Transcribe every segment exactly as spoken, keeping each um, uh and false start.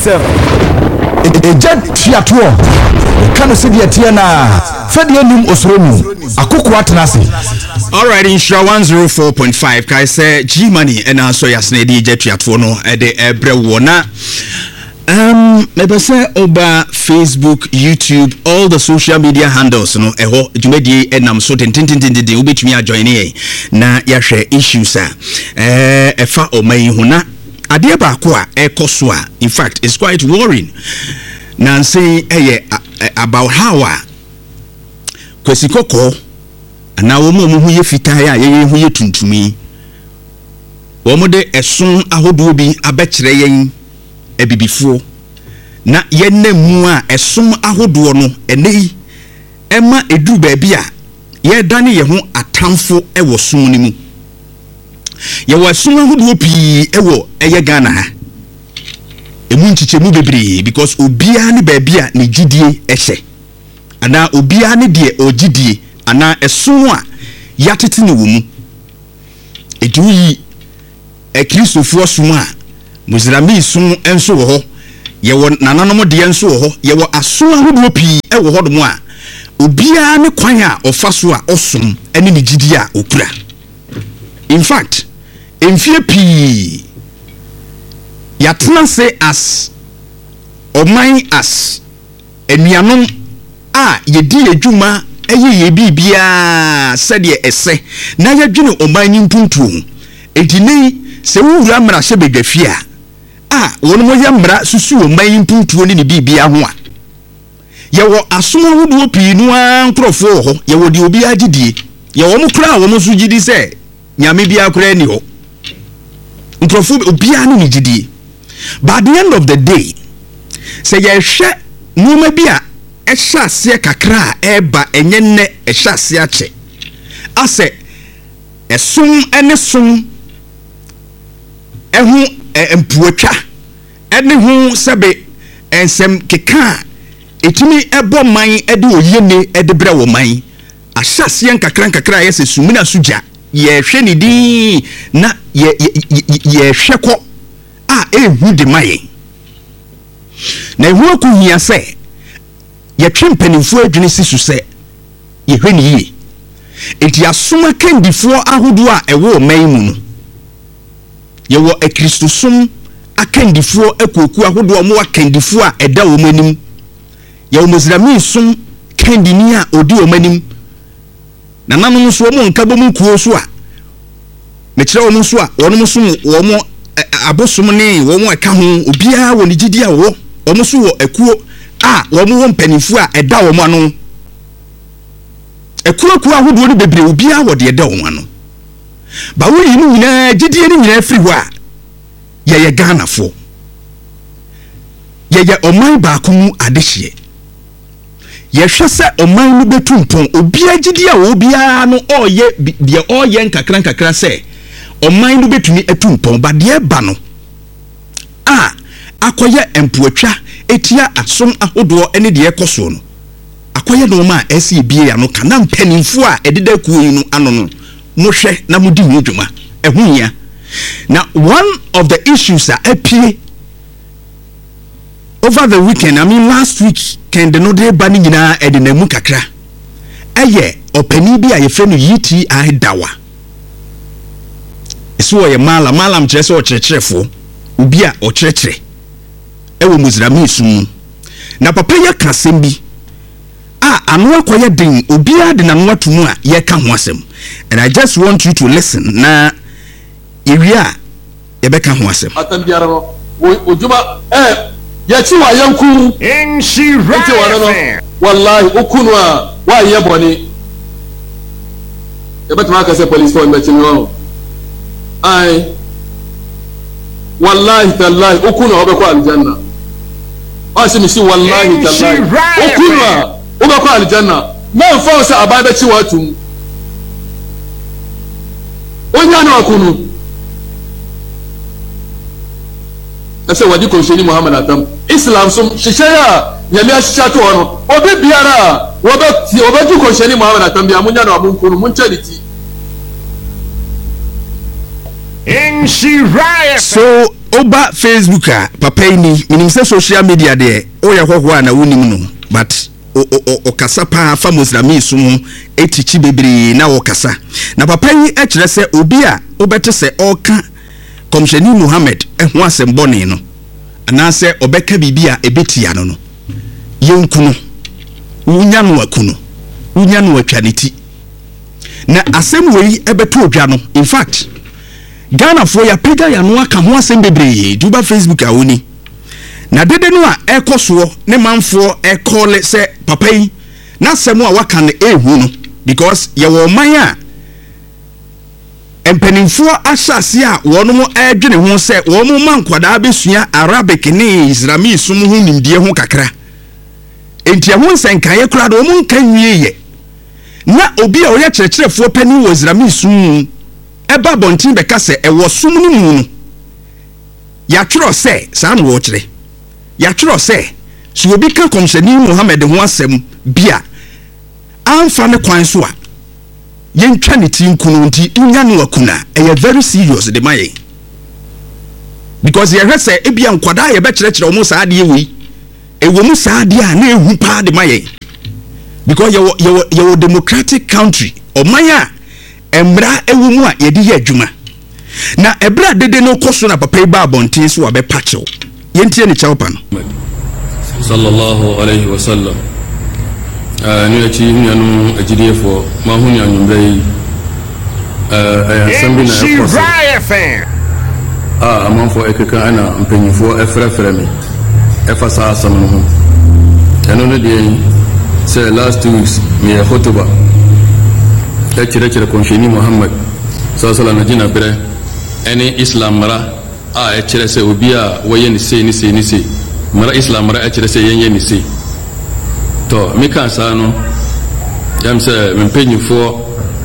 asɛm eja tiato ka no se de tie na fa de anim osoro mu akoko atena se. All right, in Shra one oh four point five kai say G Money and also yasne de eja tiato no e de ebre wona. Um, maybe say over Facebook, YouTube, all the social media handles, no, eho, jumedi enam so ten ten ten ten ten, ubetumi a join here. Na ya share issues ah. Eh, efa omai huna. Adia ba kwa ekoswa. In fact, it's quite worrying. Na say eh about how ah. Kwesi koko. Na womo mu huye fitaya ye huye tuntumi. Womo de esun ahodo bi abekire yen ebibifuo na yenne mu a esom ahodo no enei ema edu ba bia ye dane ye ho atamfo ewo som ni mu ye wo som ahodo pi ewo eye Ghana ha emu nchichemu bebre because obia ne ba bia ne gidie ehye ana obia ne de ogidie ana esom a yatete ne wo mu edu yi e kristofo som a Muzirami sun enso wo ho ye wo nananom de enso wo ho ye wo aso ahodo pi e wo hodo mu a obia ne kwan a ofa so a osom ene ne gidi a okura. In fact emfie pi yatena se as oman as enuanom a yedi adwuma eye ye bibia sede ese na yadwene oman ni mpuntu edine se wura mra hye bedwafia ah wono mo yamra susu o man mpuntuo ni ne bibia ho a ye wo asom ahodo pii no an krofo ho ye wo de obi agidie ye wo mo kra wo mo so gidi se nyame bia kra ni ho krofo obi an ni gidie. By the end of the day se ye hwe no ma bia e hya ase kakra e ba enye ne e hya ase ache ase esom ene som ehu empuatwa ene hu sebe ensem keka etimi ebo man ede oyene ede bre wo man ahyase nkakran kakra yese sumina suja ye hwe ni din na ye ye hwe ko a ehu de maye na ehu akuhia se ye twempanifo adwene sisu se ye hwe ni yi enti asoma kendifo ahodo a ewo man mu no ye wo ekristosom akendifo ekoku ahodo mo akendifo a eda wo manim ye wo muzirami som kendini a odi wo manim na nanom so mo nkabo mu kuo so a me kire wo so a wonom so wo mo abosom ne wo mo eka ho obia wo ne gidi a wo wo mo so wo ekuo a wo mo mpanifo a eda wo mo ano ekuo kuo ahodo ne bebre obia wo de eda wo ano ba wo yi no nyina gidie ni nyina afiri ho a ye ye Ghana fo ye ye oman ba ko mu adehye ye hwe se oman no betumpon obia gidie a obia no oye de oye nkakran kakra se oman no betumi etumpon ba de ba no a akoye empuatwa etia asom ahodo ene de ekoso no akoye no ma esi bie ya no kana mpanimfo a ededa kuo yi no ano no mo hwe na mo di ho dwuma ehunya. Now one of the issues that appear over the weekend, I mean last week, can the no de bani nyina e de namu kakra eye opani bi a ye frɛ no U T I dawa so ye mala mala mkyerɛ sɛ ɔkyerɛkyerɛfo obi a ɔkyerɛkyerɛ ewo muzirami sum na papa ya kasɛm bi a ano akoye den obi a de nanu atomu a ye ka ho asɛm, and I just want you to listen na ewia ye bɛka ho asɛm atambiara no ojuma eh ya chi wa yanku in she right wallahi okunu a wa ye boni e betuma ka se police phone be chinwo ai wallahi tallahi okunu obe ko aljanna asi mi si wallahi tallahi okunu a obe ko aljanna man fa se ababa chi wa tum onya na okunu ese wadi konsheni Muhammad atam Islam sum shishaya nyame ashisha to ono obi biara wobe obe ju konsheni Muhammad atam bia munya na amunkunu munchaliti so oba Facebook a papa ni minim se social media de o ye hwehwa na wonim no but o o o kasa pa fa muslimi sum etichi bebre na o kasa na papa yi e kire se obi a obete se oka komsheni Muhammad ehwo asembone no ana se obeka bibia ebetia no no yenkunu wunya no akunu wunya no atwaneti na asem wei ebeto odwa no in fact Ghana for ya pega ya no aka ho asem bebre duba Facebook a woni na dede no a ekoso ne manfo ekole se papa yi na asem a waka ne ehu no because ye wo man a empenimfo asase a wono mo adwene ho se wo mo man kwada besua Arabic ne Islamic sum ho nimdie ho kakra enti ho nsenkaye kura do mo nka nwieye na obi a oye kyerkyerefo pani wo Islamic sum eba bontin beka se ewo sum no mu no ya twero se sa no wo kyere ya twero se so obi ka komsheni Muhammad ho asem bia amfa ne kwan so a yentwa ne tin kunu nti unya no akuna e very serious de maye because ye hwese ebia nkwada ye be kyerkyere omo sa ade ewi ewo mu sa ade a na ehu pa de maye because ye ye ye democratic country o maya emra ewu mu a ye di ye adwuma na ebra dede no koso na papa ba bontin so abe pacho yentie ne chawpa no sallallahu alaihi wasallam ah ni achi nyanu ajidefo ma huni anyumbai ah asambi na ekoso ah amanfo ekeka ana mpanyifo efrefre mi efasa asam no ho eno ne de say last two weeks me hotuba da kire kire konsheni Muhammad sallallahu alaihi wasallam jina bere eni islam mara a e kire se obi a waye ni se ni se ni se mara islam mara e kire se yenye ni se to mi kan sa no yam se me penyifo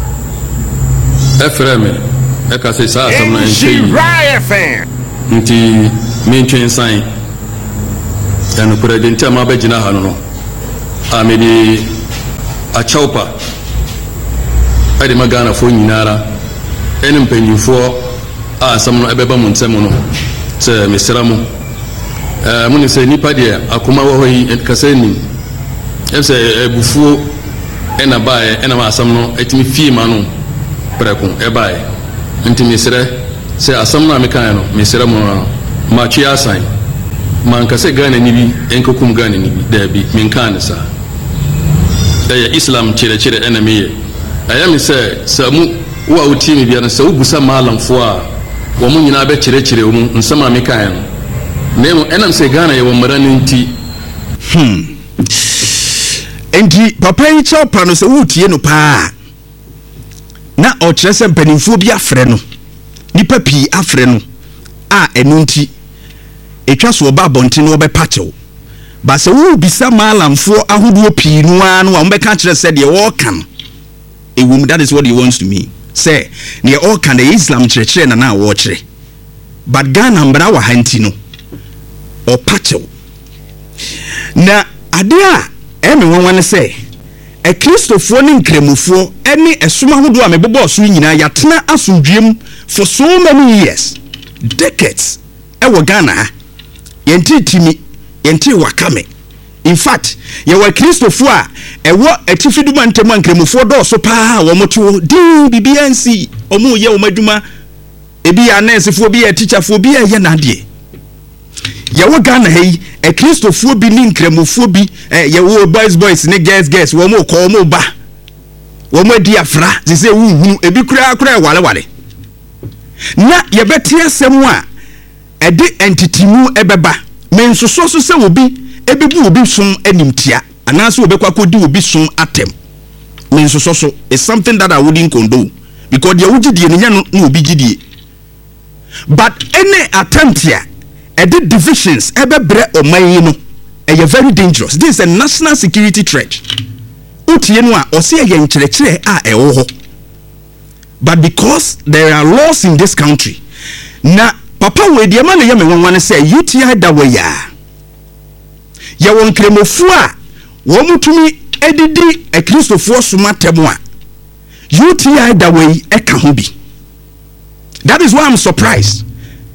efreme e ka se sa asam na en nti mi ntwen san dan president ama ba jina ha no no amedi a chaupa ade magana fo nyinara enim penyifo a asam no ebeba mu nsem no se mesramu eh muni se nipa de akoma wo hoyi kaseni ese ebufuo ena bae ena ma asam no etimi fie ma no preko e bae ntimi sere se asam no ameka no mesramu ma twi asan man kase Ghana ni bi enkokum Ghana ni bi da bi min kan sa da ya islam cire cire ena meye ayami se samu wa utimi bi na sawu busa malam fo a wo mun nyina be cire cire mu nsama me kan no nemo enam se Ghana ye wo marani nti hmm enti papa yi chopa no se wutie no pa na o kire se mpanimfo bi afre no nipa pi afre no a enu nti etwa so ba bontin no be pacho ba se wo bisa malamfo ahodo pi no anu a mbeka kire se de wo kan ewum that is what he wants to me say ne all kan the Islam church na na wo kire but Ghana mbra wa hanti no o pacho na ade a eme wonwane say e Christopher ni nkremufo ene esuma hodo a mebobɔ so nyina yatena asundwem for so many years decades e wo Ghana yenti timi yenti wakame in fact ye wa Christopher a e wo atifiduma ntemu nkremufo do so pa wo moto din bibiansi omu ye wo maduma ebi ya nurse bi ya teacher fo bi ya ye na de ye wo Ghana hei e Christopher bi ni nkremufo bi ye wo boys boys ne girls girls wo mo ko mo ba wo mo di afra se se wu ebi kura kura wale wale na ye beti asem a e de entity mu ebeba men soso so se wo bi ebebu obi sum animtia anaso obekwa kodi obi sum atem men soso so is something that I wouldn't condone because the ugidie nya no obi gidie but any attempt here e de divisions ebebre oman no e very dangerous. This is a national security threat utie no a ose ye nkyerɛkyerɛ a ɛwɔ hɔ but because there are laws in this country na papa we de ma na ye me wanwane say U T I da we ya ye won kremofu a wo mutumi edidi e Christopher suma temo a U T I da we e ka ho bi. That is why I'm surprised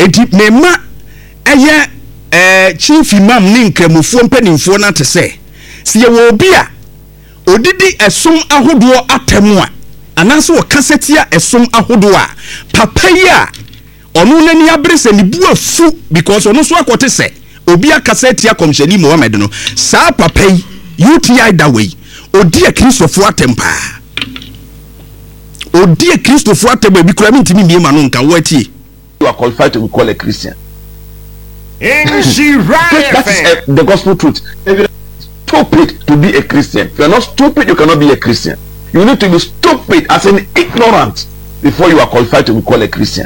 enti mema eye eh chief imam ne nkramofuo mpanimfuo na te se se ye wo obi a odidi esom ahodo atemu a ananso wo kasetia esom ahodo a papa yi a ono nani abrese ni bu afu because ono so akote se obi akasetia komsheni Mohammed no sa papa yi U T I that way odi a Christopher atempa odi a Christopher atempa bi kura mi ntimi mi ma no nka wo atie. You are qualified to be called a Christian. N C Riot That is uh, the gospel truth. If you are stupid to be a Christian, if you are not stupid, you cannot be a Christian. You need to be stupid as in ignorant before you are qualified to be called a Christian.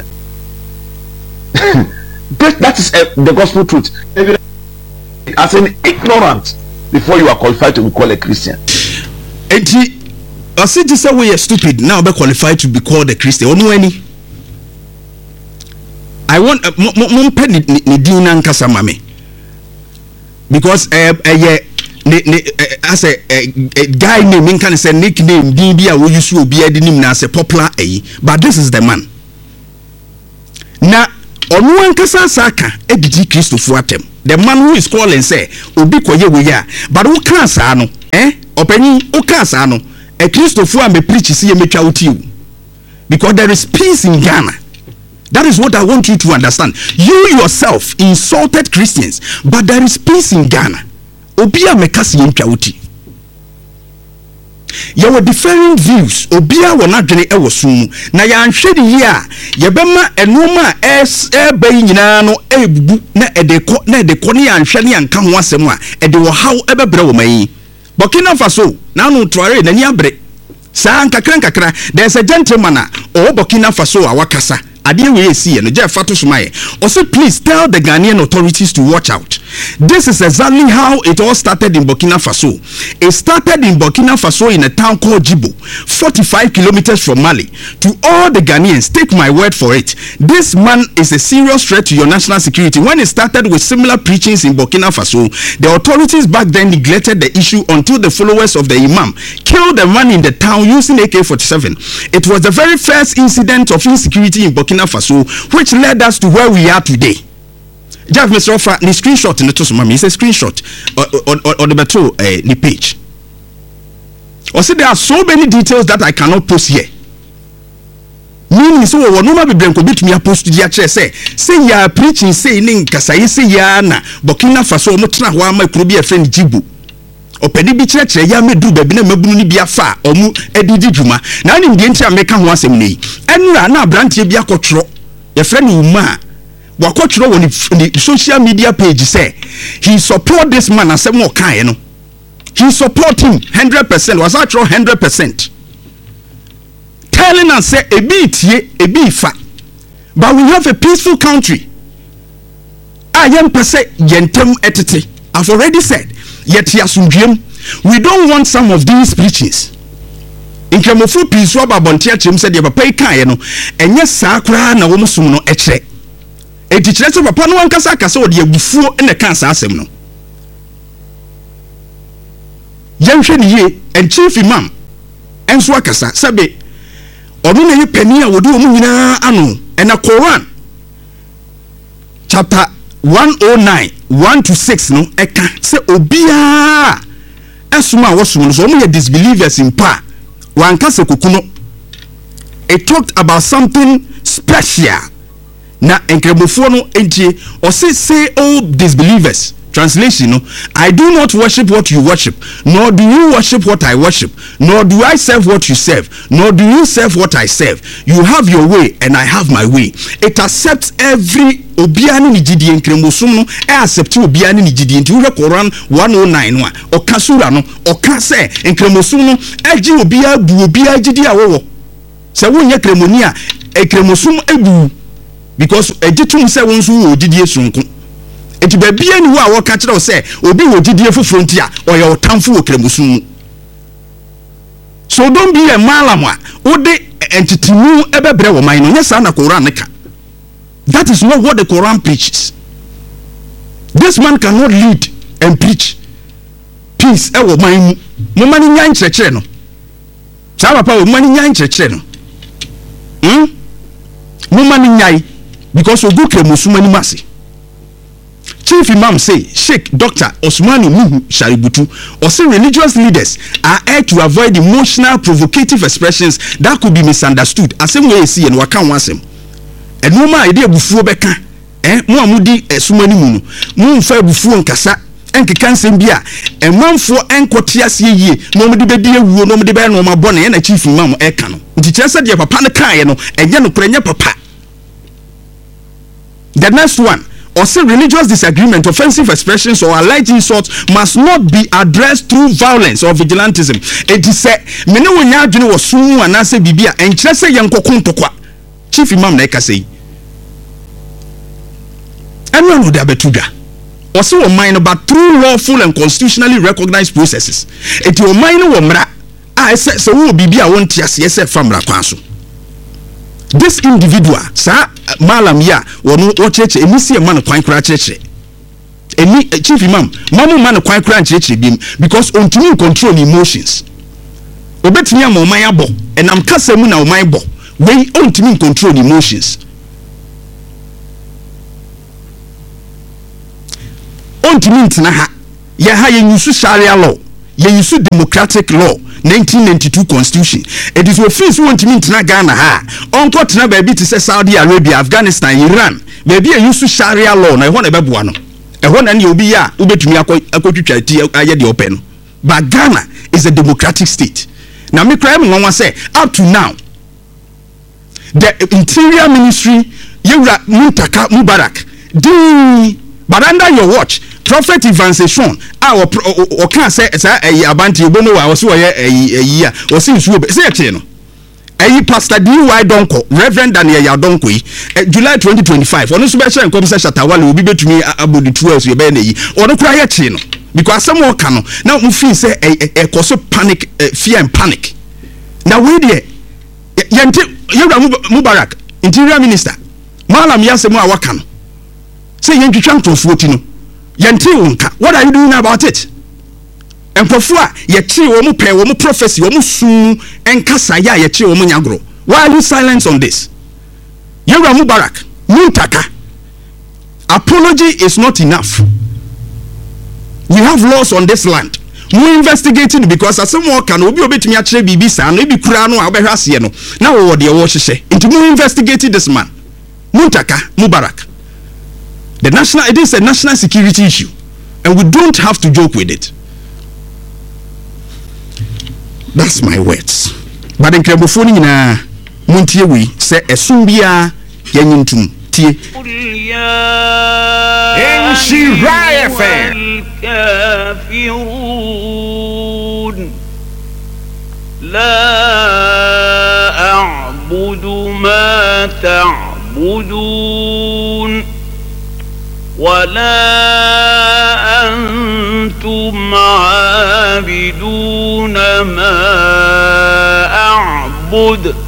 that, that is uh, the gospel truth. If you are as in ignorant before you are qualified to be called a Christian. And he, I said this way you're stupid now be qualified to be called a Christian. Ono any. I want mo pe ni ni din na nkasa mame because eh eh ne ne as a guy name in can say nickname din bia we use obi ade nim na say popular eh but this is the man na onu nkasa saka edidi Christopher atem the man who is calling say obi koye we ya but who can sa no eh opani who can sa no a Christopher am preach see metwa wuti because there is peace in Ghana. That is what I want you to understand. You yourself insulted Christians, but there is peace in Ghana. Obia mekasi yentwa uti. You were differing views. Obia wana dwene ewo sumu. Na ya nhwede yi a yebema enoma es ebe nyina no ebubu na edeko na edeko ne ya nhwe ne anka ho asem a ede wo haw ebebre wo mai. Burkina Faso na no tware na ni abre. Sa nkakra nkakra there is a gentleman a o Burkina Faso a wakasa. Adie we see no je fato sumaye. Also please tell the Ghanaian authorities to watch out. This is exactly how it all started in Burkina Faso. It started in Burkina Faso in a town called Djibo, forty-five kilometers from Mali. To all the Ghanaians, take my word for it. This man is a serious threat to your national security. When it started with similar preachings in Burkina Faso, the authorities back then neglected the issue until the followers of the Imam killed a man in the town using A K forty-seven. It was the very first incident of insecurity in Burkina Faso which led us to where we are today. Jeff Mister Offer, the screenshot in the Tosumami, it's a screenshot on, on, on the battle, uh, the page. Or say there are so many details that I cannot post here. Meaning, so no matter be bit me a post to the chair say, say ya preaching, say ning kasai say ya na Burkina Faso mutra wa ma kurubi a friend Djibo. Opedi bi church ya me do baby na mabunu ni bia fa omu edidi dwuma. Na nim de ntia meka ho asem nei. Enra na abrantie bia kotro. Ye friend uma wakotro woni the social media page say he support this man asem o kan no. He support him one hundred percent. Was actually one hundred percent. Telling us say a bit ye a bit fa. But we have a peaceful country. I am per se yentem etete. I've already said yet yasundiem. We don't want some of these preachings. In Kemofu peace roba bontia chim said your papa kan no enye saa kra na wo musum no ekre. E tikire so papa no ankasa kasa wo de agufuo na kan saa asem no. Yenhwe ni ye and chief imam enso akasa sabe obi na ye pani a wodi omu nyina ano and a Quran chapter one oh nine one to six no eka se obia esuma wosum no so omu ye disbelievers in pa wankase kokuno. It talked about something special na enkrebofo no entie or say say all disbelievers. Translation, no, I do not worship what you worship, nor do you worship what I worship, nor do I serve what you serve, nor do you serve what I serve. You have your way and I have my way. It accepts every obiani ni jidi enkremosum no e accept obiani ni jidi nti wo Quran one oh nine no o kasura no o ka se enkremosum no eji obia bu obia jidi awowo se wo nya kremoni a enkremosum ebu because ejitum se won so wo jidi esunku. Eti babia ni wo a wo ka kire wo se obi wo gidie foforo nti a o ye otamfo wo kremusum. So don't be a malam a wo de entitimu ebebre wo man no nyesa na Quran ne ka. That is not what the Quran preaches. This man cannot lead and preach peace e wo man mu. Mo mani nyan kyerɛkyerɛ no. Sa papa wo mani nyan kyerɛkyerɛ no. Hm? Mo mani nyai because ogu kremusuma ni mase. Chief Imam say Sheikh Doctor Osmani Nuhu Shaributu or say religious leaders are asked to avoid emotional provocative expressions that could be misunderstood. Asem we see and waka wansem. And no ma ide bufuo beka eh mo amudi esuma ni mu no mo mfa bufuo nkasa enkeka nsem bia emanfo enkotiasie yie no mo de bedi ewuo no mo de be no ma bone na Chief Imam e ka no nti kyerese de papa ne kan ye no enye no koranya papa. The next one, or say religious disagreement, offensive expressions, or alleged insults must not be addressed through violence or vigilantism. It is said, many when you are was soon and answer Bibia and just say young Kokuntokwa. Chief Imam Neka say, anyone would have betuda. Or so a minor, but through lawful and constitutionally recognized processes. It your minor womra. I said, so will Bibia won't yes, yes, from Rakwasu. This individual, sir, malam ya, wonu ocheche, emi si man kwan kra cheche. Emi Chief Imam, mamu man kwan kra cheche bim because ontimi control emotions. Obetimi am oman abo, and am kasa mu na oman bo. We ontimi control emotions. Ontimi ntina ha. Ye ha ye yusu Sharia law, ye yusu democratic law. nineteen ninety-two constitution. It is offense want to mean to Ghana ha. Onko tena baby to say Saudi Arabia, Afghanistan, Iran. Baby a use Sharia law na one ebebuano. E one and you be ya ubetumi akotwitwa ti aye de open. But Ghana is a democratic state. Now me cry me wan say up to now the interior ministry Yura Muntaka Mubarak di but under your watch Prophet Evangelization ah o kan say say eh abanti obono wa so ye eh eh o sin suo be say che no eh Pastor D Y Donko Reverend Daniel Yadonko yi July twenty twenty-five ono so be share nkom say Shatawale obi betumi abodi twelve ye be na yi ono kura ye che no because some more can no now we feel say eh cause panic fear and panic now we there yente Yura Mubarak Interior Minister Malam Yasemu awaka no say yentwitwa ntofo ti no yenti wonka. What are you doing about it? And profua yechi wo mu pe wo mu prophecy wo mu su enkasa ya yechi wo mu nyagro. Why are you silent on this? Yura Mubarak Muntaka. Apology is not enough. We have laws on this land. We investigating because as someone can obi obetumi akire bibi sa no ebi kura no abehwa ase no na wo de wo hyehyɛ nti we investigating this man Muntaka Mubarak. The national, it is a national security issue, and we don't have to joke with it. That's my words. But in Krabofoni na muntie we say esumbia yanyintum tie. In Shiraya fan. La a'budu ma ta'budun. ولا أنتم عابدون ما أعبد